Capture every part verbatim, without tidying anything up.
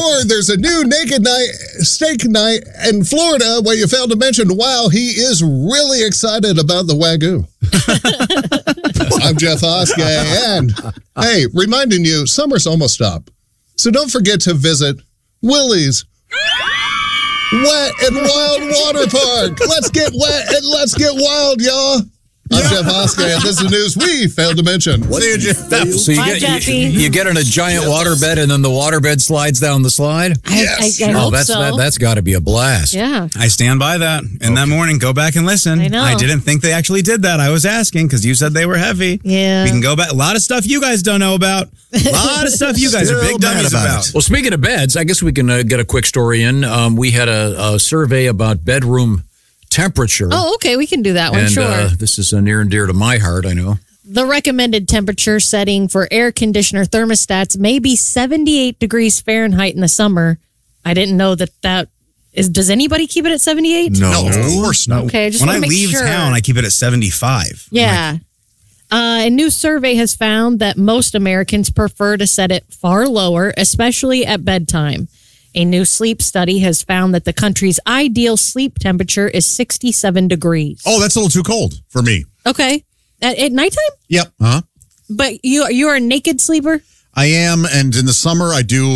Or there's a new naked night, steak night in Florida where you failed to mention, wow, he is really excited about the Wagyu. I'm Jeff Oskey, and hey, reminding you, summer's almost up. So don't forget to visit Willie's Wet and Wild Water Park. Let's get wet and let's get wild, y'all. I'm Jeff Oskey, and this is the news we failed to mention. What did you So you get, you, you get in a giant waterbed, and then the waterbed slides down the slide? Yes. I, I, I oh, hope that's, so. that, that's got to be a blast. Yeah. I stand by that. And okay. that morning, go back and listen. I know. I didn't think they actually did that. I was asking because you said they were heavy. Yeah. We can go back. A lot of stuff you guys don't know about. A lot of stuff you guys are big dummies about. about. Well, speaking of beds, I guess we can uh, get a quick story in. Um, we had a, a survey about bedroom temperature. Oh, okay. We can do that one, and, sure. Uh, this is uh, near and dear to my heart, I know. The recommended temperature setting for air conditioner thermostats may be seventy-eight degrees Fahrenheit in the summer. I didn't know that that is. Does anybody keep it at seventy-eight? No, no, of course not. Okay, just when I make leave sure. town, I keep it at seventy-five. Yeah. Uh, a new survey has found that most Americans prefer to set it far lower, especially at bedtime. A new sleep study has found that the country's ideal sleep temperature is sixty-seven degrees. Oh, that's a little too cold for me. Okay. At, at nighttime? Yep. Huh? But you you are a naked sleeper? I am, and in the summer I do.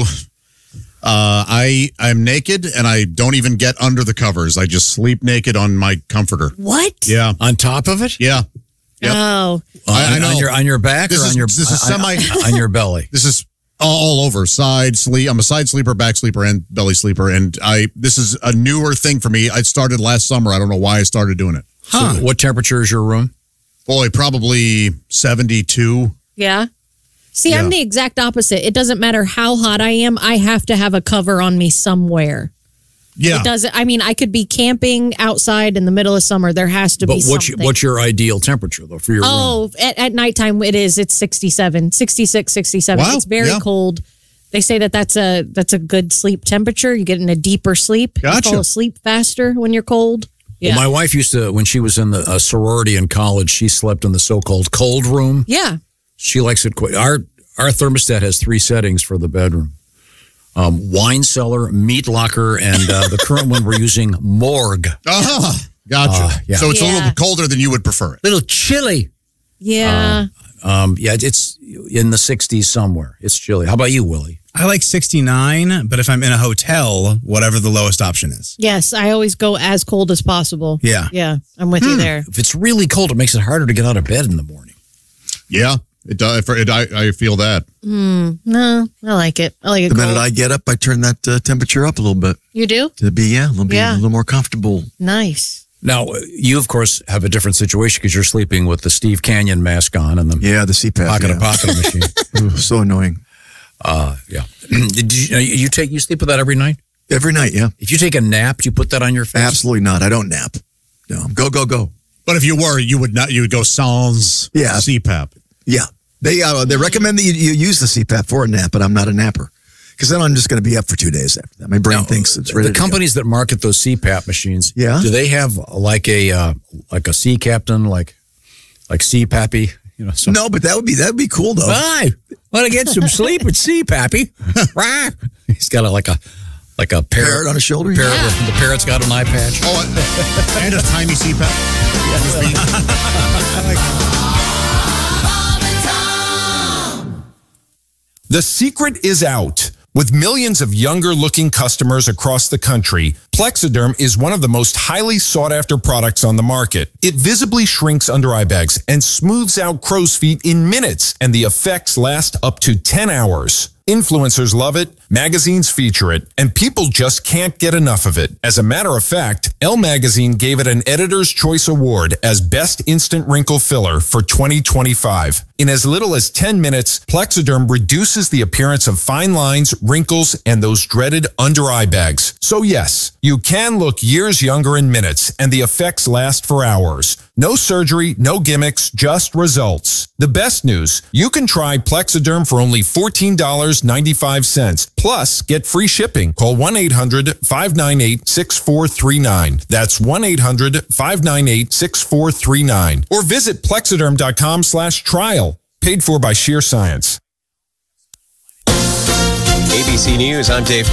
Uh, I I'm naked, and I don't even get under the covers. I just sleep naked on my comforter. What? Yeah. On top of it? Yeah. Yep. Oh. I, I know. On your, on your back This or is- on your this is on- semi- on your belly? This is all over. Side sleep. I'm a side sleeper, back sleeper, and belly sleeper. And I this is a newer thing for me. I started last summer. I don't know why I started doing it. Huh. So what temperature is your room? Boy, probably seventy-two. Yeah. See, Yeah. I'm the exact opposite. It doesn't matter how hot I am. I have to have a cover on me somewhere. Yeah. It doesn't. I mean, I could be camping outside in the middle of summer. There has to But be what's, something. your, what's your ideal temperature, though, for your room? Oh, at, at nighttime it is. It's sixty-seven, sixty-six, sixty-seven. Wow. It's very Yeah. cold. They say that that's a that's a good sleep temperature. You get in a deeper sleep. Gotcha. You fall asleep faster when you're cold. Yeah. Well, my wife used to, when she was in the uh, sorority in college, she slept in the so-called cold room. yeah. She likes it quite. Our, our thermostat has three settings for the bedroom. Um, wine cellar, meat locker, and uh, the current one we're using, morgue. Ah, gotcha. Uh, yeah. So it's a Yeah. little colder than you would prefer it. Little chilly. Yeah. Um, yeah, it's in the sixties somewhere. It's chilly. How about you, Willie? I like sixty-nine, but if I'm in a hotel, whatever the lowest option is. Yes, I always go as cold as possible. Yeah. Yeah, I'm with you there. If it's really cold, it makes it harder to get out of bed in the morning. Yeah, it does. It, I, I feel that. No, I like it. I like it The cold. minute I get up, I turn that uh, temperature up a little bit You do? to be yeah, a little, be Yeah. a little more comfortable. Nice. Now, you, of course, have a different situation because you're sleeping with the Steve Canyon mask on and the Yeah, the C PAP. pocket yeah. of pocket machine. Ooh, so annoying. Uh, yeah. Did you, you take you sleep with that every night? Every night, yeah. If you take a nap, do you put that on your face? Absolutely not. I don't nap. No, go, go, go. But if you were, you would not. You would go sans Yeah. C PAP. Yeah. They uh, they recommend that you, you use the C PAP for a nap, but I'm not a napper. Because then I'm just going to be up for two days after that. My brain Now, thinks it's ready the to companies that market those C PAP machines. Yeah. Do they have like a uh, like a sea captain, like like C PAPy? You know. go. So, No, but that would be that would be cool though. Hi, want to get some sleep at C PAPy? He's got a, like a like a parrot, Parrot on his shoulder. Parrot, Yeah. The parrot's got an eye patch. Oh, and a tiny C PAP. The secret is out. With millions of younger-looking customers across the country, Plexiderm is one of the most highly sought-after products on the market. It visibly shrinks under eye bags and smooths out crow's feet in minutes, and the effects last up to ten hours. Influencers love it, magazines feature it, and people just can't get enough of it. As a matter of fact, Elle Magazine gave it an Editor's Choice Award as Best Instant Wrinkle Filler for twenty twenty-five. In as little as ten minutes, Plexiderm reduces the appearance of fine lines, wrinkles, and those dreaded under-eye bags. So yes, you can look years younger in minutes, and the effects last for hours. No surgery, no gimmicks, just results. The best news, you can try Plexiderm for only fourteen dollars and ninety-five cents. Plus, get free shipping. Call one eight hundred, five nine eight, six four three nine. That's one eight hundred, five nine eight, six four three nine. Or visit plexiderm.com slash trial. Paid for by Sheer Science. A B C News, I'm Dave